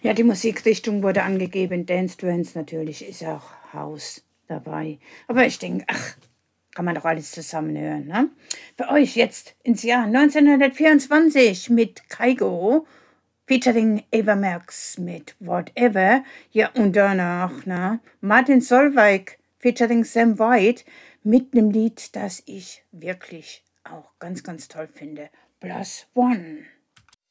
Ja, die Musikrichtung wurde angegeben. Dance Trance natürlich ist auch House dabei. Aber ich denke, ach, kann man doch alles zusammen hören, ne? Für euch jetzt ins Jahr 1924 mit Kygo, featuring Eva Max mit Whatever. Ja, und danach, ne? Martin Solveig, featuring Sam White, mit einem Lied, das ich wirklich auch ganz, ganz toll finde. Plus One.